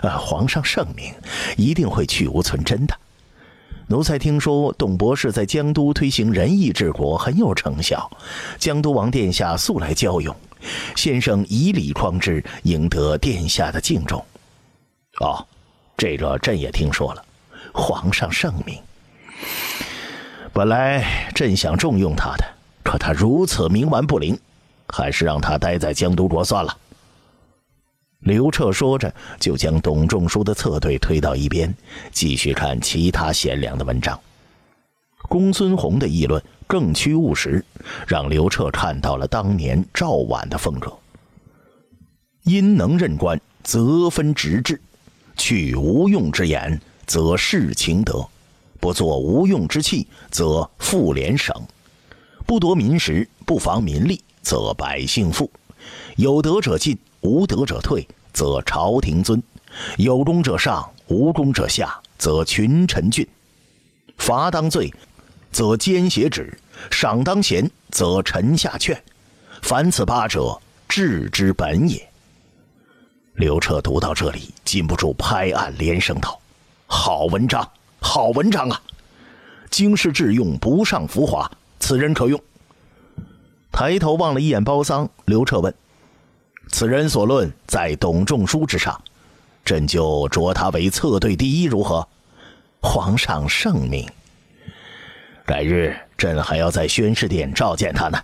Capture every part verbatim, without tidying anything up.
呃，皇上圣明，一定会去无存真的。奴才听说董博士在江都推行仁义治国很有成效，江都王殿下素来骁勇，先生以礼匡之，赢得殿下的敬重。哦，这个朕也听说了，皇上圣明。本来朕想重用他的，可他如此冥顽不灵，还是让他待在江都国算了。刘彻说着，就将董仲舒的侧对推到一边，继续看其他贤良的文章。公孙弘的议论更趋务实，让刘彻看到了当年赵绾的风格。因能任官，则分职制；去无用之言，则事情德；不作无用之器，则妇联省；不夺民食，不防民利，则百姓富；有德者进，无德者退，则朝廷尊；有功者上，无功者下，则群臣峻；罚当罪，则奸邪止；赏当贤，则臣下劝。凡此八者，治之本也。刘彻读到这里，禁不住拍案连声道：好文章，好文章啊！经世致用，不上浮华，此人可用。抬头望了一眼包桑，刘彻问：此人所论在董仲舒之上，朕就擢他为侧对第一如何？皇上圣明。改日朕还要在宣示殿召见他呢。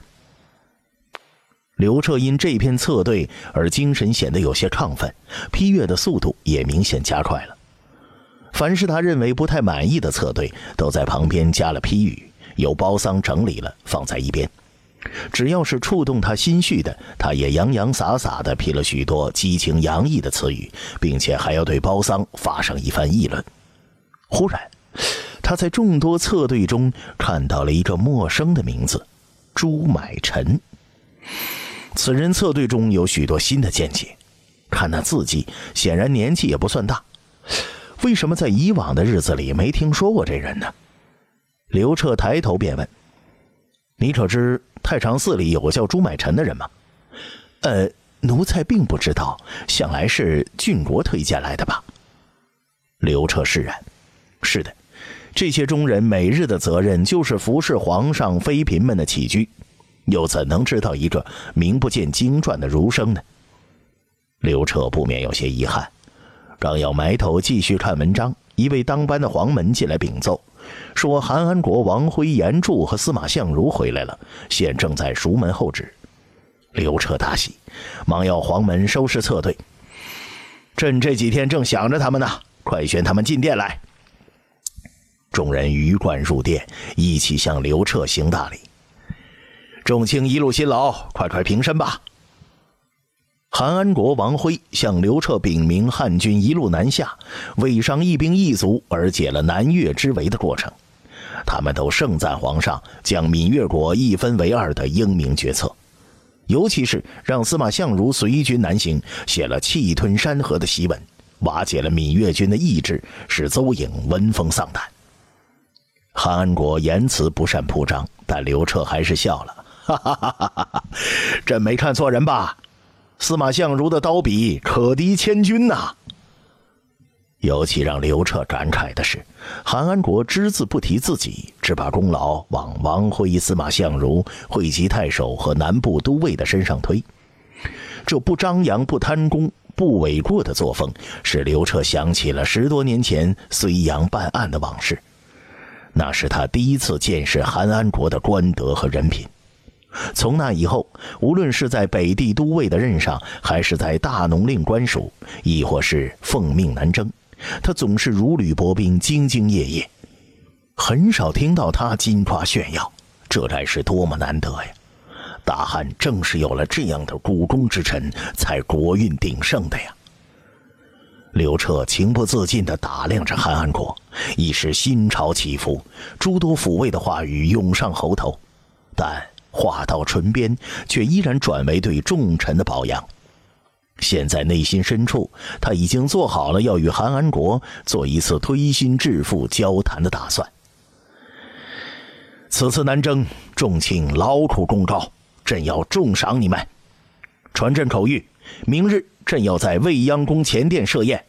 刘彻因这篇侧对而精神显得有些亢奋，批阅的速度也明显加快了。凡是他认为不太满意的侧对，都在旁边加了批语，由包桑整理了放在一边。只要是触动他心绪的，他也洋洋洒洒地批了许多激情洋溢的词语，并且还要对包桑发上一番议论。忽然他在众多侧对中看到了一个陌生的名字——朱买臣。此人侧对中有许多新的见解，看那字迹，显然年纪也不算大。为什么在以往的日子里没听说过这人呢？刘彻抬头便问：你可知太常寺里有个叫朱买臣的人吗？呃，奴才并不知道，想来是郡国推荐来的吧。刘彻释然：是的，这些中人每日的责任就是服侍皇上妃嫔们的起居，又怎能知道一个名不见经传的儒生呢？刘彻不免有些遗憾，刚要埋头继续看文章，一位当班的黄门进来禀奏，说韩安国王辉、严柱和司马相如回来了，现正在熟门候旨。刘彻大喜，忙要黄门收拾侧对。朕这几天正想着他们呢，快宣他们进殿来。众人鱼贯入殿，一起向刘彻行大礼。众卿一路辛劳，快快平身吧。韩安国王辉向刘彻禀明汉军一路南下，未伤一兵一卒而解了南越之围的过程。他们都盛赞皇上将闽越国一分为二的英明决策，尤其是让司马相如随军南行，写了气吞山河的檄文，瓦解了闽越军的意志，使邹颖闻风丧胆。韩安国言辞不善铺张，但刘彻还是笑了，哈哈哈哈哈！朕没看错人吧？司马相如的刀笔可敌千军呐、啊！尤其让刘彻感慨的是，韩安国只字不提自己，只把功劳往王辉、司马相如、会稽太守和南部都尉的身上推。这不张扬、不贪功、不诿过的作风，使刘彻想起了十多年前睢阳办案的往事。那是他第一次见识韩安国的官德和人品。从那以后，无论是在北地都尉的任上，还是在大农令官署，亦或是奉命南征，他总是如履薄冰，兢兢业业，很少听到他金夸炫耀，这该是多么难得呀！大汉正是有了这样的股肱之臣，才国运鼎盛的呀。刘彻情不自禁地打量着韩安国，一时心潮起伏，诸多抚慰的话语涌上喉头，但话到唇边，却依然转为对重臣的褒扬。现在内心深处，他已经做好了要与韩安国做一次推心置腹交谈的打算。此次南征，众卿劳苦功高，朕要重赏你们。传朕口谕，明日朕要在未央宫前殿设宴，